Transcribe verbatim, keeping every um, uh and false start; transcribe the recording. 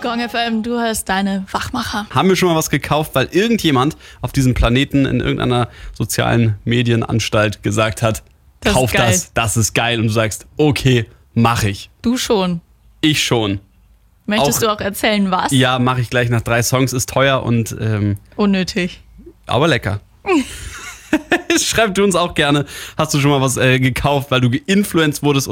Gong F M, du hörst deine Wachmacher. Haben wir schon mal was gekauft, weil irgendjemand auf diesem Planeten in irgendeiner sozialen Medienanstalt gesagt hat, Das kauf ist geil. das, das ist geil. Und du sagst, okay, mach ich. Du schon. Ich schon. Möchtest Auch- du auch erzählen, was? Ja, mache ich gleich nach drei Songs, ist teuer und ähm, Unnötig. aber lecker. Schreib du uns auch gerne, hast du schon mal was äh, gekauft, weil du geinfluenced wurdest